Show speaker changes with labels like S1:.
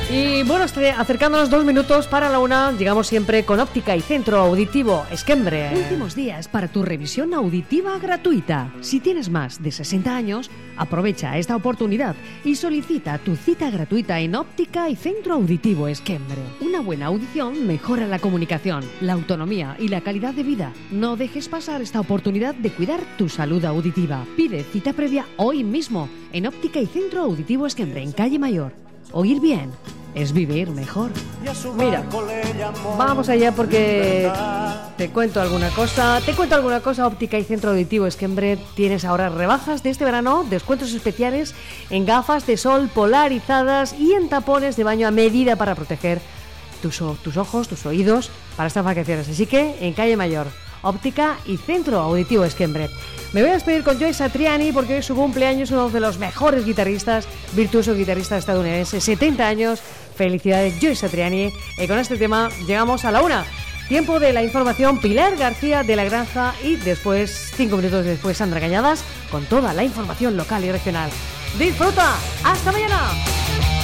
S1: Y bueno, acercándonos 2 minutos para la 1, llegamos siempre con Óptica y Centro Auditivo Esquembre.
S2: Últimos días para tu revisión auditiva gratuita. Si tienes más de 60 años, aprovecha esta oportunidad y solicita tu cita gratuita en Óptica y Centro Auditivo Esquembre. Una buena audición mejora la comunicación, la autonomía y la calidad de vida. No dejes pasar esta oportunidad de cuidar tu salud auditiva. Pide cita previa hoy mismo en Óptica y Centro Auditivo Esquembre, en Calle Mayor. Oír bien es vivir mejor.
S1: Mira, vamos allá porque te cuento alguna cosa. Óptica y Centro Auditivo Esquembre, tienes ahora rebajas de este verano, descuentos especiales en gafas de sol polarizadas y en tapones de baño a medida para proteger tus ojos, tus oídos para estas vacaciones. Así que en Calle Mayor, Óptica y Centro Auditivo Esquembre. Me voy a despedir con Joe Satriani porque hoy su cumpleaños, uno de los mejores guitarristas, virtuoso guitarrista estadounidense, 70 años. Felicidades, Joe Satriani. Y con este tema llegamos a la 1. Tiempo de la información, Pilar García de la Granja y después, 5 minutos después, Sandra Cañadas con toda la información local y regional. ¡Disfruta! ¡Hasta mañana!